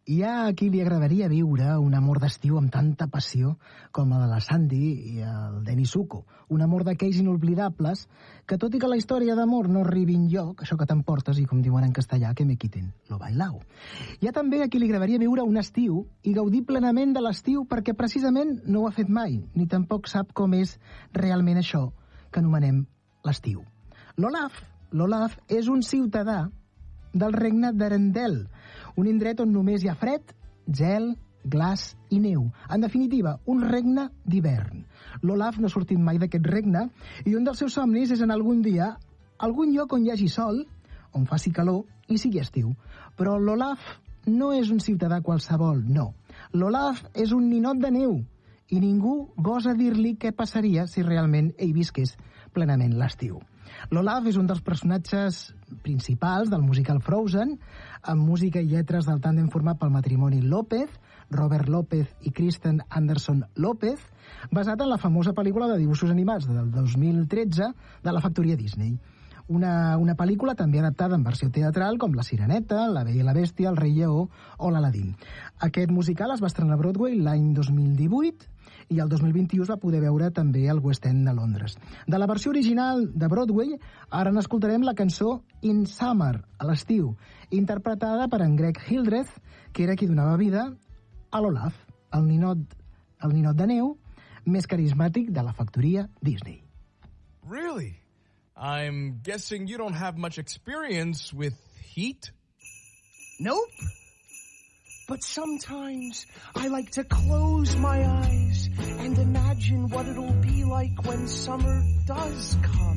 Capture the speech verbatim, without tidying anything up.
Hi ha a qui li agradaria viure un amor d'estiu amb tanta passió com la de la Sandy i el Denny Zuko. Un amor d'aquells inoblidables que, tot i que la història d'amor no arribi enlloc, això que t'emportes i, com diuen en castellà, que me quiten lo bailao. Hi ha també a qui li agradaria viure un estiu i gaudir plenament de l'estiu perquè precisament no ho ha fet mai, ni tampoc sap com és realment això que anomenem l'estiu. L'Olaf, l'Olaf és un ciutadà del regne d'Arendel, un indret on només hi ha fred, gel, glaç i neu. En definitiva, un regne d'hivern. L'Olaf no ha sortit mai d'aquest regne i un dels seus somnis és en algun dia algun lloc on hi hagi sol, on faci calor i sigui estiu. Però l'Olaf no és un ciutadà qualsevol, no. L'Olaf és un ninot de neu i ningú gosa dir-li què passaria si realment ell visqués plenament l'estiu. L'Olaf és un dels personatges principals del musical Frozen, amb música i lletres del tàndem format pel matrimoni López, Robert López i Kristen Anderson López, basat en la famosa pel·lícula de dibuixos animats del dos mil tretze de la factoria Disney. Una, una pel·lícula també adaptada en versió teatral com La Sireneta, La Bella i la Bèstia, El Rei Lleó o l'Aladín. Aquest musical es va estrenar a Broadway l'any dos mil divuit i el dos mil vint-i-u es va poder veure també al West End de Londres. De la versió original de Broadway, ara n'escoltarem la cançó In Summer, a l'estiu, interpretada per en Greg Hildreth, que era qui donava vida a l'Olaf, el ninot, el ninot de neu més carismàtic de la factoria Disney. Really? I'm guessing you don't have much experience with heat? Nope. But sometimes I like to close my eyes and imagine what it'll be like when summer does come.